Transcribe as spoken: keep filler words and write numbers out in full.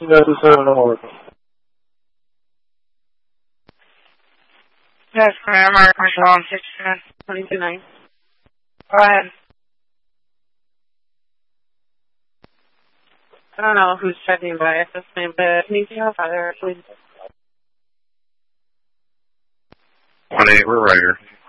Yes, it's seven Oracle. Yes, ma'am. Our commercial on sixty-seven twenty-two nine. Go ahead. I don't know who's checking by at this name, but anything else out there, please? one eight, we're right here.